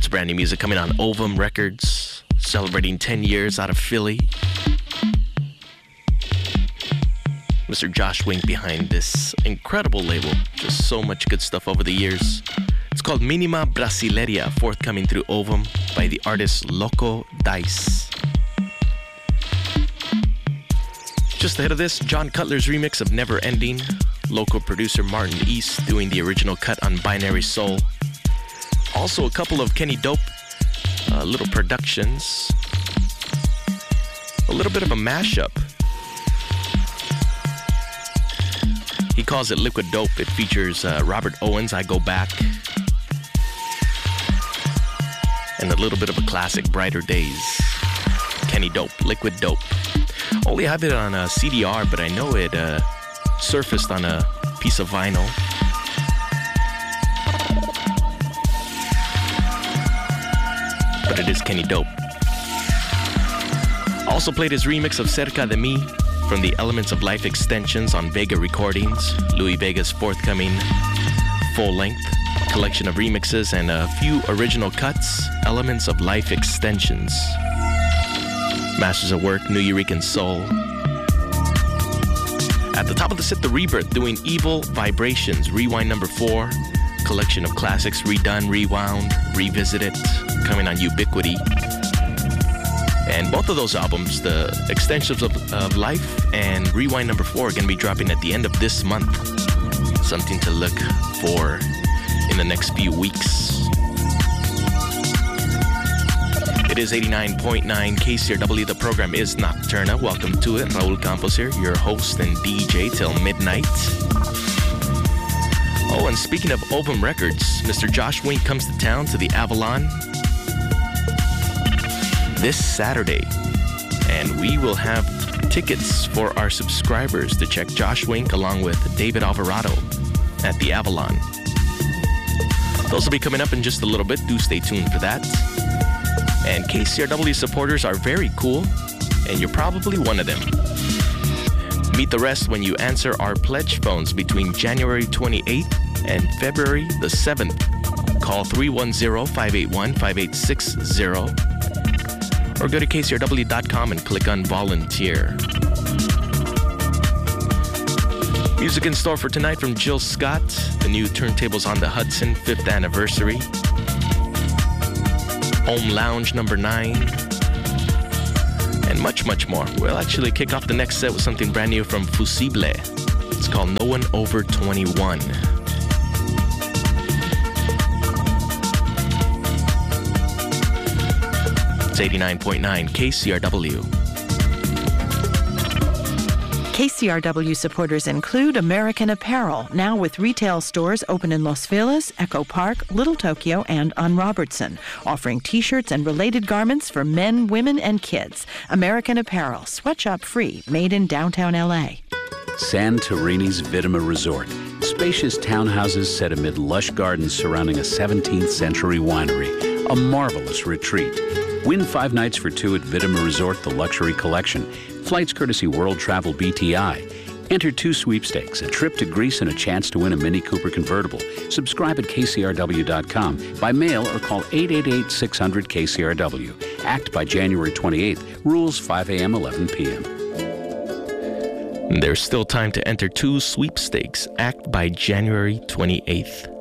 brand new music coming on Ovum Records, celebrating 10 years out of Philly. Mr. Josh Wink behind this incredible label. Just so much good stuff over the years. It's called Minima Brasileria, forthcoming through Ovum by the artist Loco Dice. Just ahead of this, John Cutler's remix of Never Ending. Local producer Martin East doing the original cut on Binary Soul. Also a couple of Kenny Dope little productions. A little bit of a mashup. He calls it Liquid Dope. It features Robert Owens, I Go Back. And a little bit of a classic, Brighter Days. Kenny Dope, Liquid Dope. Only have it on a CDR, but I know it surfaced on a piece of vinyl. But it is Kenny Dope. Also played his remix of Cerca de Mi from the Elements of Life extensions on Vega Recordings, Louis Vega's forthcoming full-length collection of remixes and a few original cuts, Elements of Life extensions. Masters of Work, New Eurekan Soul. At the top of the set, The Rebirth doing Evil Vibrations, Rewind number 4, collection of classics, redone, rewound, revisited, coming on Ubiquity. And both of those albums, the extensions of Life and Rewind number 4, are going to be dropping at the end of this month. Something to look for in the next few weeks. It is 89.9 KCRW. The program is Nocturna. Welcome to it. Raul Campos here, your host and DJ till midnight. Oh, and speaking of Ovum Records, Mr. Josh Wink comes to town to the Avalon this Saturday. And we will have tickets for our subscribers to check Josh Wink along with David Alvarado at the Avalon. Those will be coming up in just a little bit. Do stay tuned for that. And KCRW supporters are very cool, and you're probably one of them. Meet the rest when you answer our pledge phones between January 28th and February the 7th. Call 310-581-5860 or go to kcrw.com and click on volunteer. Music in store for tonight from Jill Scott, the new Turntables on the Hudson 5th anniversary. Home Lounge number 9, and much, much more. We'll actually kick off the next set with something brand new from Fusible. It's called No One Over 21. It's 89.9 KCRW. KCRW supporters include American Apparel, now with retail stores open in Los Feliz, Echo Park, Little Tokyo, and on Robertson, offering T-shirts and related garments for men, women, and kids. American Apparel, sweatshop free, made in downtown LA. Santorini's Vittima Resort. Spacious townhouses set amid lush gardens surrounding a 17th century winery. A marvelous retreat. Win 5 nights for 2 at Vittima Resort, the luxury collection. Flights courtesy World Travel BTI. Enter 2 sweepstakes, a trip to Greece and a chance to win a Mini Cooper convertible. Subscribe at kcrw.com by mail or call 888-600-KCRW. Act by January 28th. Rules 5 a.m., 11 p.m. There's still time to enter 2 sweepstakes. Act by January 28th.